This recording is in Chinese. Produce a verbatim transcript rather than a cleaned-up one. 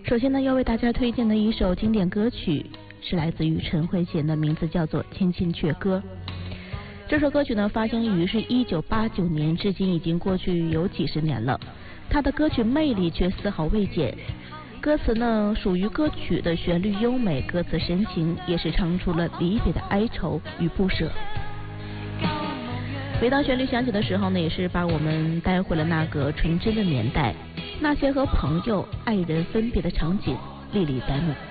首先呢，要为大家推荐的一首经典歌曲是来自于陈慧娴的，名字叫做《千千阙歌》。这首歌曲呢，发行于是一九八九年，至今已经过去有几十年了。它的歌曲魅力却丝毫未减。歌词呢，属于歌曲的旋律优美，歌词深情，也是唱出了离别的哀愁与不舍。每当旋律响起的时候呢，也是把我们带回了那个纯真的年代，那些和朋友、爱人分别的场景历历在目。